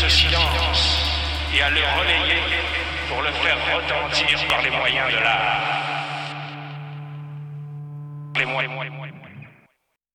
ce silence et à le relayer pour le faire retentir par les moyens de l'art. Les moyens.